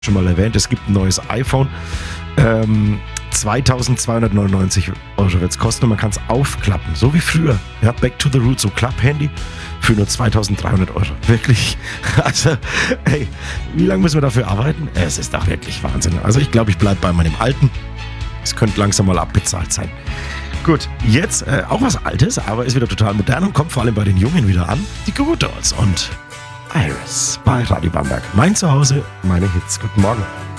schon mal erwähnt, es gibt ein neues iPhone. 2.299 Euro wird es kosten und man kann es aufklappen, so wie früher. Ja, Back to the Roots, so Klapp-Handy für nur 2.300 Euro. Wirklich, also, hey, wie lange müssen wir dafür arbeiten? Es ist doch wirklich Wahnsinn. Also ich glaube, ich bleibe bei meinem Alten. Es könnte langsam mal abbezahlt sein. Gut, jetzt auch was Altes, aber ist wieder total modern und kommt vor allem bei den Jungen wieder an. Die Goo Goo Dolls und Iris bei Radio Bamberg. Mein Zuhause, meine Hits. Guten Morgen.